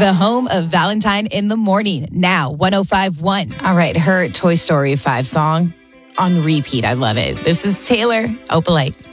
the home of Valentine in the Morning. Now, 105.1. All right, her Toy Story 5 song on repeat. I love it. This is Taylor Opalite.